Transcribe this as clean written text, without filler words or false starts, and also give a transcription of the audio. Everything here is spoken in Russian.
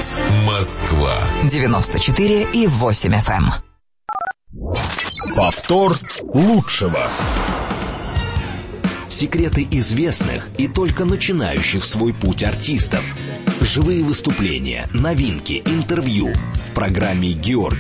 Москва. 94,8 FM. Повтор лучшего. Секреты известных и только начинающих свой путь артистов. Живые выступления, новинки, интервью. В программе «Георгий